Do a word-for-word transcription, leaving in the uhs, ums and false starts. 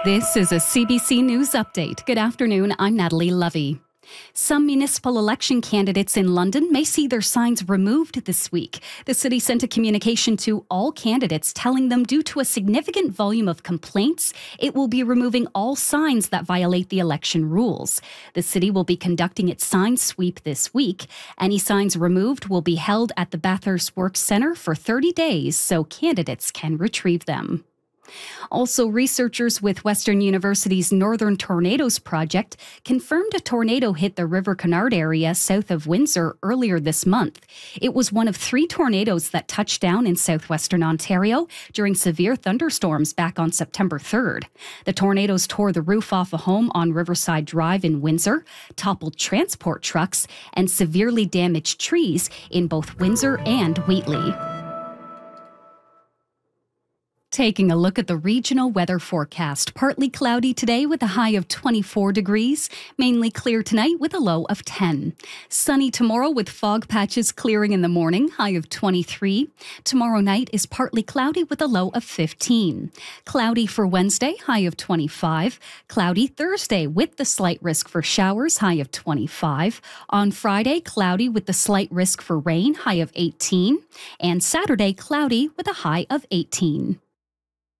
This is a C B C News Update. Good afternoon, I'm Natalie Lovey. Some municipal election candidates in London may see their signs removed this week. The city sent a communication to all candidates telling them due to a significant volume of complaints, it will be removing all signs that violate the election rules. The city will be conducting its sign sweep this week. Any signs removed will be held at the Bathurst Works Centre for thirty days so candidates can retrieve them. Also, researchers with Western University's Northern Tornadoes Project confirmed a tornado hit the River Canard area south of Windsor earlier this month. It was one of three tornadoes that touched down in southwestern Ontario during severe thunderstorms back on September third. The tornadoes tore the roof off a home on Riverside Drive in Windsor, toppled transport trucks, and severely damaged trees in both Windsor and Whately. Taking a look at the regional weather forecast. Partly cloudy today with a high of twenty-four degrees. Mainly clear tonight with a low of ten. Sunny tomorrow with fog patches clearing in the morning, high of twenty-three. Tomorrow night is partly cloudy with a low of fifteen. Cloudy for Wednesday, high of twenty-five. Cloudy Thursday with the slight risk for showers, high of twenty-five. On Friday, cloudy with the slight risk for rain, high of eighteen. And Saturday, cloudy with a high of eighteen.